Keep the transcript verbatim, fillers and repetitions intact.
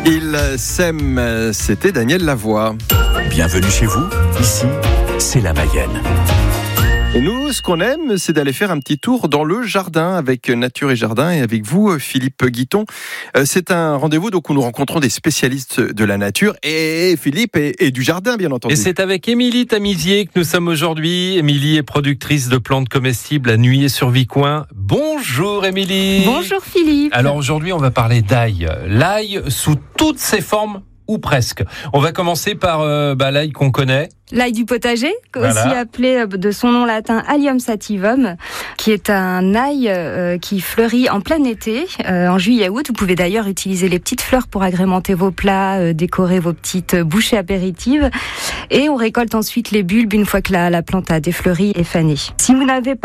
Il sème, c'était Daniel Lavoie. Bienvenue chez vous, ici, c'est la Mayenne. Et nous, ce qu'on aime, c'est d'aller faire un petit tour dans le jardin avec Nature et Jardin et avec vous, Philippe Guiton. C'est un rendez-vous donc où nous rencontrons des spécialistes de la nature et Philippe et, et du jardin, bien entendu. Et c'est avec Émilie Tamizier que nous sommes aujourd'hui. Émilie est productrice de plantes comestibles à Nuillé-sur-Vicoin. Bonjour Émilie. Bonjour Philippe. Alors aujourd'hui, on va parler d'ail. L'ail sous toutes ses formes, ou presque. On va commencer par euh, bah, l'ail qu'on connaît. L'ail du potager, Voilà. aussi appelé de son nom latin Allium sativum, qui est un ail euh, qui fleurit en plein été, euh, en juillet-août. Vous pouvez d'ailleurs utiliser les petites fleurs pour agrémenter vos plats, euh, décorer vos petites bouchées apéritives. Et on récolte ensuite les bulbes une fois que la, la plante a défleuri et fané. Si vous n'avez pas